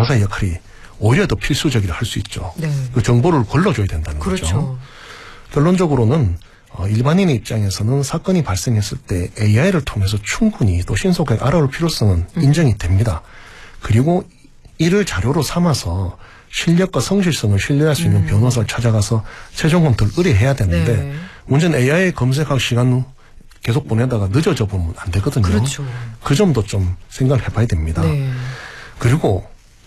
변호사의 역할이 오히려 더 필수적이라 할 수 있죠. 네. 그 정보를 걸러줘야 된다는 그렇죠. 거죠. 결론적으로는 일반인의 입장에서는 사건이 발생했을 때 AI를 통해서 충분히 또 신속하게 알아볼 필요성은 인정이 됩니다. 그리고 이를 자료로 삼아서 실력과 성실성을 신뢰할 수 있는 변호사를 찾아가서 최종 검토를 의뢰해야 되는데 네. 문제는 AI 검색하고 시간 계속 보내다가 늦어져 보면 안 되거든요. 그렇죠. 그 점도 좀 생각을 해봐야 됩니다. 네. 그리고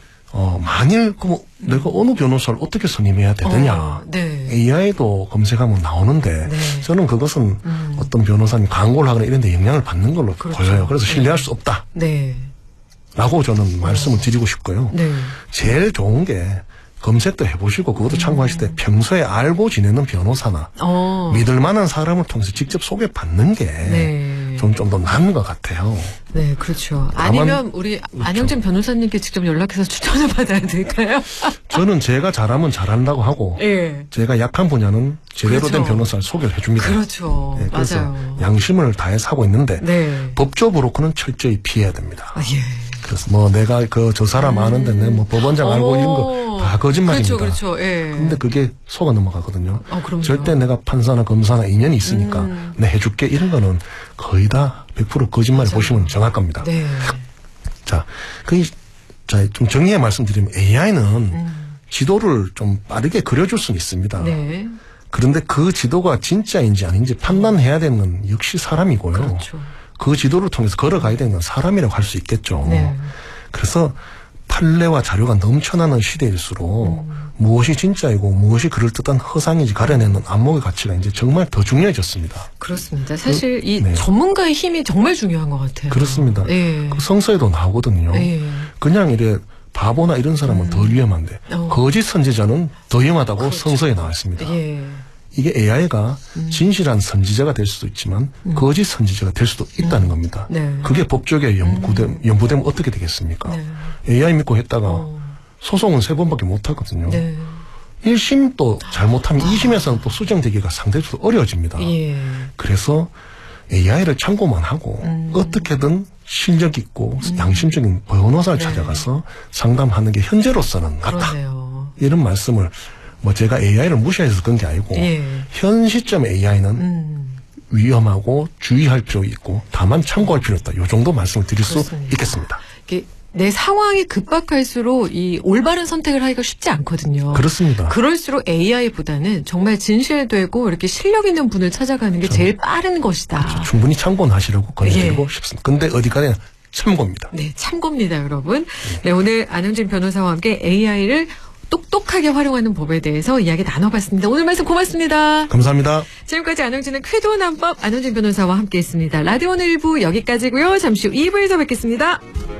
만일 내가 어느 변호사를 어떻게 선임해야 되느냐. 네. AI도 검색하면 나오는데 네. 저는 그것은 어떤 변호사님 광고를 하거나 이런 데 영향을 받는 걸로 그렇죠. 보여요. 그래서 신뢰할 수 없다. 네. 라고 저는 말씀을 드리고 싶고요. 네. 제일 좋은 게 검색도 해보시고 그것도 참고하실 때 평소에 알고 지내는 변호사나 믿을 만한 사람을 통해서 직접 소개받는 게 네. 좀 더 나은 것 같아요. 네, 그렇죠. 아니면 우리 그렇죠. 안영진 변호사님께 직접 연락해서 추천을 받아야 될까요? 저는 제가 잘하면 잘한다고 하고 예. 제가 약한 분야는 제대로 그렇죠. 된 변호사를 소개를 해줍니다. 그렇죠. 네, 그래서 맞아요. 양심을 다해서 하고 있는데 네. 법조 브로커는 철저히 피해야 됩니다. 아, 예. 그래서 내가 저 사람 아는데 내가 법원장 알고 이런 거 다 거짓말입니다. 그렇죠, 그렇죠. 예. 근데 그게 속아 넘어가거든요. 그럼요. 절대 내가 판사나 검사나 인연이 있으니까 내 해줄게 이런 거는 거의 다 100% 거짓말을 맞아요. 보시면 정확합니다. 네. 자, 좀 정리해 말씀드리면 AI는 지도를 좀 빠르게 그려줄 수는 있습니다. 네. 그런데 그 지도가 진짜인지 아닌지 판단해야 되는 건 역시 사람이고요. 그렇죠. 그 지도를 통해서 걸어가야 되는 건 사람이라고 할 수 있겠죠. 네. 그래서 판례와 자료가 넘쳐나는 시대일수록 무엇이 진짜이고 무엇이 그럴듯한 허상인지 가려내는 안목의 가치가 이제 정말 더 중요해졌습니다. 그렇습니다. 사실 이 네. 전문가의 힘이 정말 중요한 것 같아요. 그렇습니다. 예. 그 성서에도 나오거든요. 예. 그냥 이래 바보나 이런 사람은 더 위험한데 거짓 선지자는 더 위험하다고 그렇죠. 성서에 나와 있습니다. 예. 이게 AI가 진실한 선지자가 될 수도 있지만 거짓 선지자가 될 수도 있다는 겁니다. 네. 그게 법조계에 연부되면 어떻게 되겠습니까? 네. AI 믿고 했다가 소송은 3번밖에 못 하거든요. 네. 1심 또 잘못하면 2심에서는 또 수정되기가 상대적으로 어려워집니다. 예. 그래서 AI를 참고만 하고 어떻게든 실력 있고 양심적인 변호사를 네. 찾아가서 상담하는 게 현재로서는 낫다. 그러네요. 이런 말씀을 제가 AI를 무시해서 그런 게 아니고 예. 현 시점 AI는 위험하고 주의할 필요 있고 다만 참고할 필요 있다. 이 정도 말씀을 드릴 그렇습니다. 수 있겠습니다. 이게 내 상황이 급박할수록 이 올바른 선택을 하기가 쉽지 않거든요. 그렇습니다. 그럴수록 AI보다는 정말 진실되고 이렇게 실력 있는 분을 찾아가는 게 제일 빠른 것이다. 그렇죠. 충분히 참고는 하시라고 권해드리고 싶습니다. 근데 어디까지나 참고입니다. 네, 참고입니다, 여러분. 네, 오늘 안영진 변호사와 함께 AI를 똑똑하게 활용하는 법에 대해서 이야기 나눠봤습니다. 오늘 말씀 고맙습니다. 감사합니다. 지금까지 안영진의 쾌도난법 안영진 변호사와 함께했습니다. 라디오 오늘 1부 여기까지고요. 잠시 후 2부에서 뵙겠습니다.